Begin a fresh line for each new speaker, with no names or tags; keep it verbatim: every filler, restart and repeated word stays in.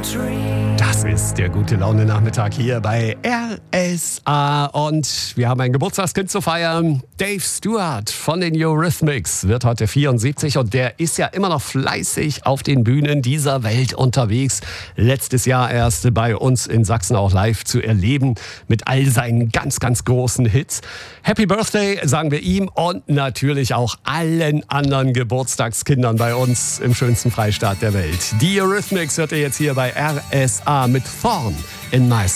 Das ist der Gute-Laune-Nachmittag hier bei R S A und wir haben ein Geburtstagskind zu feiern. Dave Stewart von den Eurythmics wird heute vierundsiebzig und der ist ja immer noch fleißig auf den Bühnen dieser Welt unterwegs. Letztes Jahr erst bei uns in Sachsen auch live zu erleben mit all seinen ganz, ganz großen Hits. Happy Birthday sagen wir ihm und natürlich auch allen anderen Geburtstagskindern bei uns im schönsten Freistaat der Welt. Die Eurythmics hört ihr jetzt hier bei R S A mit Thorn in My